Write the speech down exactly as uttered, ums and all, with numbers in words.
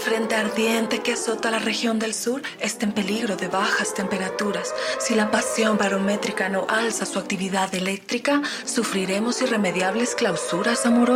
frente ardiente que azota la región del sur está en peligro de bajas temperaturas. Si la pasión barométrica no alza su actividad eléctrica, sufriremos irremediables clausuras amorosas.